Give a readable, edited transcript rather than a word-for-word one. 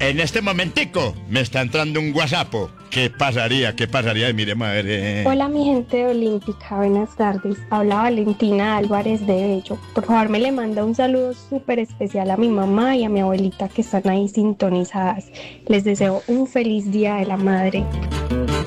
En este momentico me está entrando un WhatsApp. ¿Qué pasaría? ¿Qué pasaría? Miremos a ver. Hola mi gente olímpica, buenas tardes. Habla Valentina Álvarez de Bello. Por favor me le manda un saludo súper especial a mi mamá y a mi abuelita que están ahí sintonizadas. Les deseo un feliz Día de la Madre.